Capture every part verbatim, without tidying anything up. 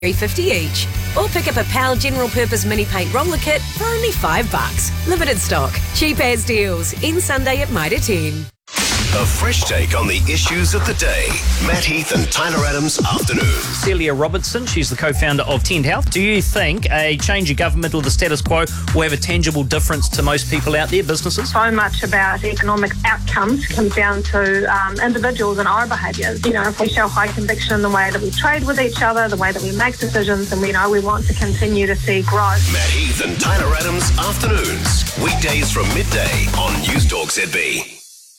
three fifty each. Or pick up a Pal General Purpose Mini Paint Roller Kit for only five bucks. Limited stock. Cheap as deals. In Sunday at Mitre ten. A fresh take on the issues of the day. Matt Heath and Tyler Adams Afternoons. Celia Robertson, she's the co-founder of Tend Health. Do you think a change of government or the status quo will have a tangible difference to most people out there, businesses? So much about economic outcomes comes down to um, individuals and our behaviours. You know, if we show high conviction in the way that we trade with each other, the way that we make decisions, and we know we want to continue to see growth. Matt Heath and Tyler Adams Afternoons. Weekdays from midday on News Talk Z B.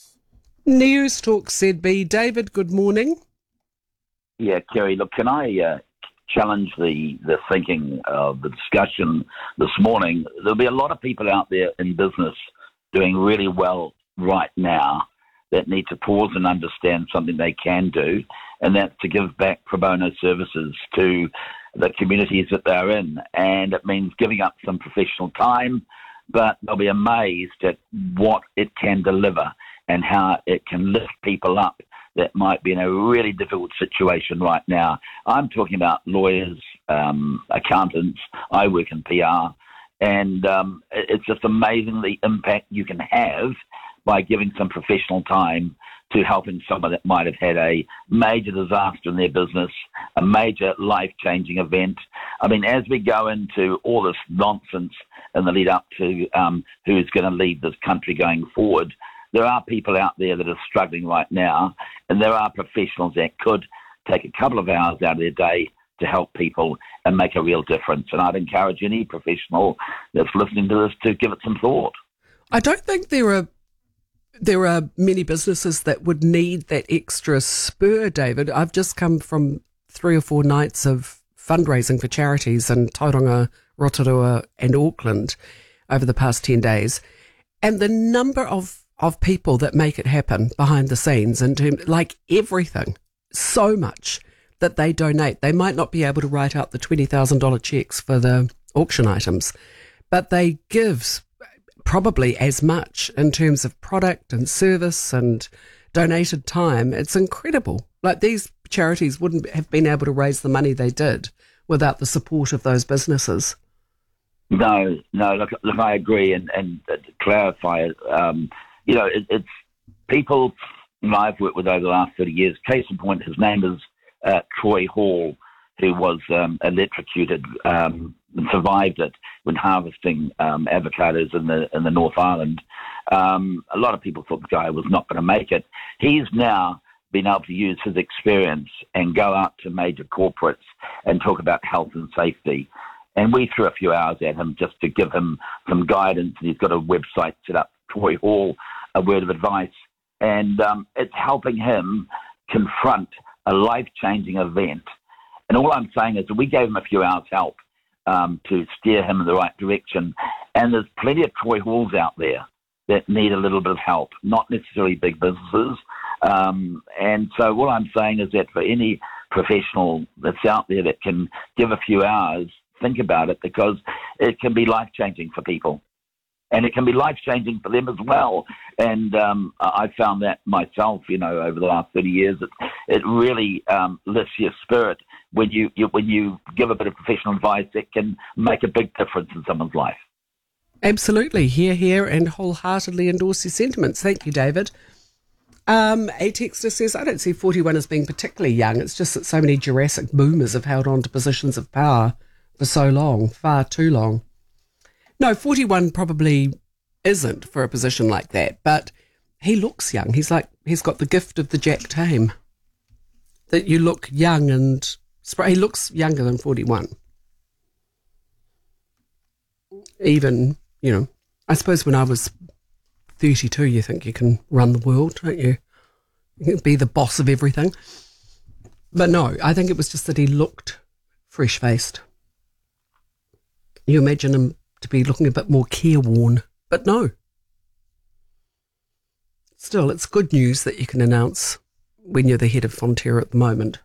News Talk Z B. David, good morning. Yeah, Kerry, look, can I uh, challenge the, the thinking of the discussion this morning? There'll be a lot of people out there in business doing really well right now that need to pause and understand something they can do, and that's to give back pro bono services to the communities that they're in. And it means giving up some professional time, but they'll be amazed at what it can deliver and how it can lift people up that might be in a really difficult situation right now. I'm talking about lawyers, um, accountants. I work in P R, and um, it's just amazing the impact you can have by giving some professional time to helping someone that might have had a major disaster in their business, a major life-changing event. I mean, as we go into all this nonsense in the lead up to um, who's going to lead this country going forward, there are people out there that are struggling right now, and there are professionals that could take a couple of hours out of their day to help people and make a real difference. And I'd encourage any professional that's listening to this to give it some thought. I don't think there are there are many businesses that would need that extra spur, David. I've just come from three or four nights of fundraising for charities in Tauranga, Rotorua and Auckland over the past ten days. And the number of of people that make it happen behind the scenes, and like everything, so much that they donate. They might not be able to write out the twenty thousand dollars checks for the auction items, but they give probably as much in terms of product and service and donated time. It's incredible. Like, these charities wouldn't have been able to raise the money they did without the support of those businesses. No, no, look, look I agree, and, and to clarify, um, you know, it, it's people I've worked with over the last thirty years. Case in point, his name is uh, Troy Hall, who was um, electrocuted um, and survived it when harvesting um, avocados in the in the North Island. Um, a lot of people thought the guy was not going to make it. He's now been able to use his experience and go out to major corporates and talk about health and safety. And we threw a few hours at him just to give him some guidance. And he's got a website set up, Troy Hall, a word of advice. And um, it's helping him confront a life-changing event. And all I'm saying is that we gave him a few hours' help um, to steer him in the right direction. And there's plenty of Troy Halls out there that need a little bit of help, not necessarily big businesses. Um, and so what I'm saying is that for any professional that's out there that can give a few hours, think about it, because it can be life-changing for people. And it can be life-changing for them as well. And um, I found that myself, you know, over the last thirty years. It, it really um, lifts your spirit when you, you when you give a bit of professional advice that can make a big difference in someone's life. Absolutely. Hear, hear, and wholeheartedly endorse your sentiments. Thank you, David. Um, a texter says, I don't see forty-one as being particularly young. It's just that so many Jurassic boomers have held on to positions of power for so long, far too long. No, forty-one probably isn't for a position like that, but he looks young. He's like, he's got the gift of the Jack Tame, that you look young, and he looks younger than forty-one. Even, you know, I suppose when I was thirty-two, you think you can run the world, don't you? You can be the boss of everything. But no, I think it was just that he looked fresh-faced. You imagine him to be looking a bit more careworn, but no. Still, it's good news that you can announce when you're the head of Fonterra at the moment.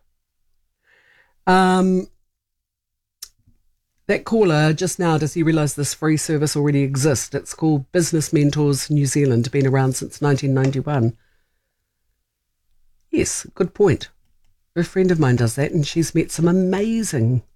Um, that caller just now, does he realise this free service already exists? It's called Business Mentors New Zealand, been around since nineteen ninety-one. Yes, good point. A friend of mine does that, and she's met some amazing